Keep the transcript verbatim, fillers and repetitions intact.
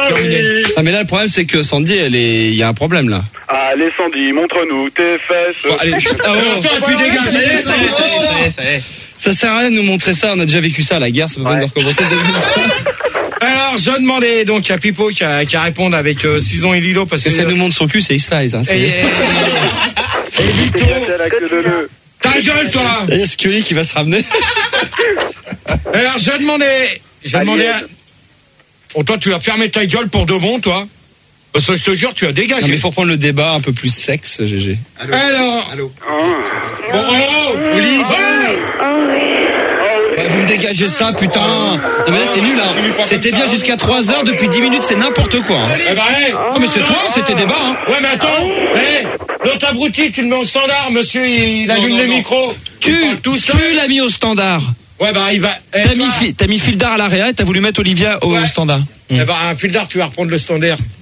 Terminé. Ah, mais là, le problème, c'est que Sandy, elle est, il y a un problème, là. Allez, Sandy, montre-nous tes fesses. Bon, allez, chut, ah, oh. Toi, tu dégages. Ça y est, ça y est, ça y est, ça y est, ça y est. Ça sert à rien de nous montrer ça, on a déjà vécu ça, la guerre, ça peut pas Ouais. nous recommencer. Alors, je demandais donc à Pipo qui a, qui a répondu avec euh, Sison et Lilo parce que. Parce que ça nous montre son cul, c'est X-Lize, hein. Et, et, C'est... et, et Vito, C'est la queue de le. ta gueule, toi. Il y a Scully qui va se ramener. Alors, je demandais, je demandais à... Oh, toi, tu as fermé ta gueule pour de bon, toi. Parce que je te jure, tu as dégagé. Non, mais il faut prendre le débat un peu plus sexe, G G. Allô. Alors. Allô. Bon, oh, Olive. Bah, vous me dégagez ça, putain. Non, mais là, c'est nul, hein. C'était bien jusqu'à trois heures, depuis dix minutes, c'est n'importe quoi. Hein. Eh ben, hey. Oh, mais c'est toi, c'était débat, hein. Ouais, mais attends. Hé, l'autre abruti, tu le mets au standard, monsieur, il allume le micro. Tu, tout ça. tu l'as mis au standard. Ouais, bah, il va. Eh, T'as toi. mis, fi- t'as mis Fildar à l'arrière et t'as voulu mettre Olivia au Ouais. standard. Eh ben, Fildar, tu vas reprendre le standard.